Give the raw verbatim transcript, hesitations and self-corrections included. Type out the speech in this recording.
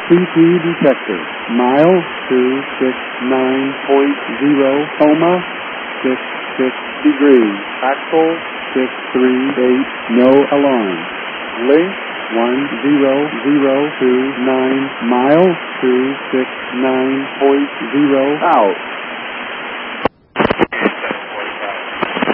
C P detector. Mile two six nine point zero, coma six six degrees. Axle six three eight, no alarm. Link one zero zero two nine, mile two six nine point zero, out.